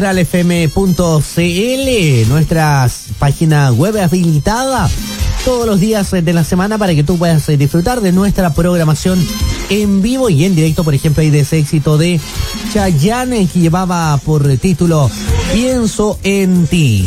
magistralfm.cl, nuestra página web habilitada todos los días de la semana para que tú puedas disfrutar de nuestra programación en vivo y en directo. Por ejemplo, hay de ese éxito de Chayanne que llevaba por título Pienso en ti.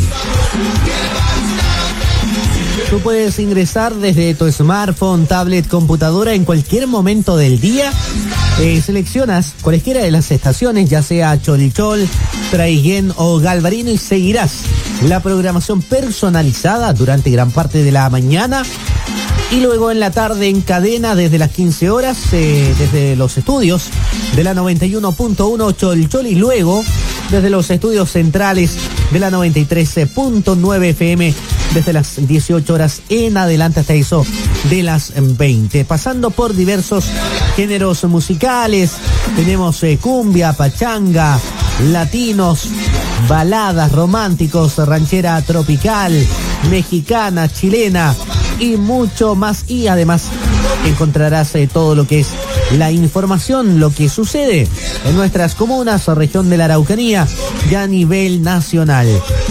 Tú puedes ingresar desde tu smartphone, tablet, computadora en cualquier momento del día. Seleccionas cualquiera de las estaciones, ya sea Cholichol, Traiguén o Galvarino, y seguirás la programación personalizada durante gran parte de la mañana. Y luego en la tarde en cadena desde las 15 horas, desde los estudios de la 91.1 Cholichol, y luego desde los estudios centrales de la 93.9 FM desde las 18 horas en adelante hasta eso de las 20. Pasando por diversos géneros musicales, tenemos cumbia, pachanga, latinos, baladas, románticos, ranchera tropical, mexicana, chilena y mucho más. Y además encontrarás todo lo que es la información, lo que sucede en nuestras comunas o región de la Araucanía ya a nivel nacional.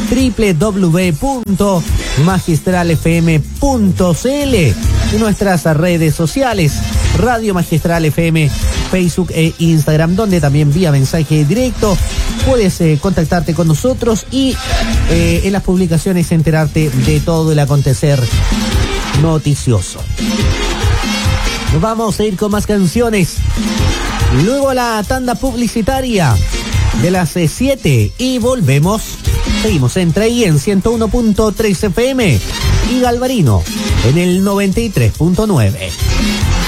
www.magistralfm.cl y nuestras redes sociales, Radio Magistral FM, Facebook e Instagram, donde también vía mensaje directo puedes contactarte con nosotros y en las publicaciones enterarte de todo el acontecer noticioso. Nos vamos a ir con más canciones. Luego la tanda publicitaria de las 7 y volvemos. Seguimos en Traiguén 101.3 FM y Galvarino en el 93.9.